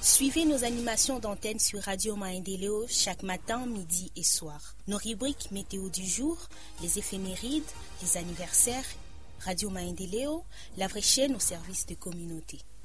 Suivez nos animations d'antenne sur Radio Maendeleo chaque matin, midi et soir. Nos rubriques météo du jour, les éphémérides, les anniversaires, Radio Maendeleo, la vraie chaîne au service de communauté.